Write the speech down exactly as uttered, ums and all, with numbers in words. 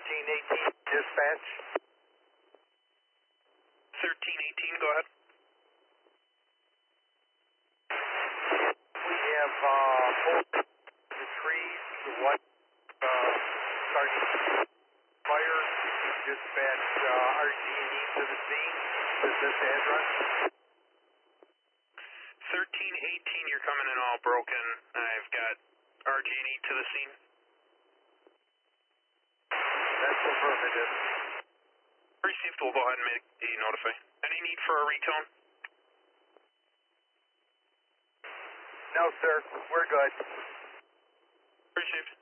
thirteen eighteen, dispatch. thirteen eighteen, go ahead. We have uh, both the trees, the what, uh, starting fire, dispatch uh, R G and E to the scene. Is this address? thirteen eighteen, you're coming in all broken. I've got R G and E to the scene. That's affirmative. Received, we'll go ahead and make a notify. Any need for a retone? No, sir. We're good. Received.